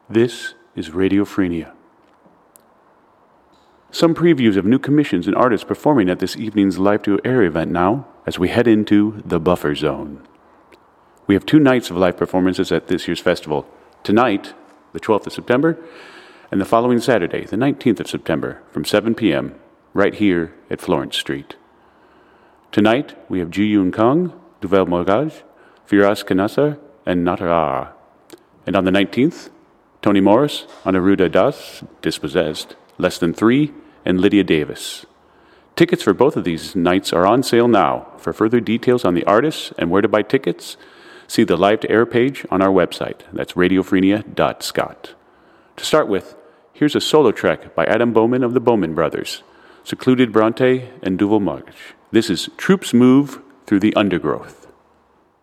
This is Radiophrenia. Some previews of new commissions and artists performing at this evening's Live to Air event now, as we head into the Buffer Zone. We have 2 nights of live performances at this year's festival. Tonight, the 12th of September, and the following Saturday, the 19th of September, from 7 p.m., right here at Florence Street. Tonight, we have Ji Yoon Kang, Duvel Morgaj, Firas Kanassar, and Natara. And on the 19th, Toni Morris, Aniruddha Das, Dispossessed, Less Than 3, and Lydia Davis. Tickets for both of these nights are on sale now. For further details on the artists and where to buy tickets, see the Live to Air page on our website. That's radiophrenia.scot. To start with, here's a solo track by Adam Bowman of the Bowman Brothers, Secluded Bronte, and Duvel Morgaj. This is Troops Move Through the Undergrowth.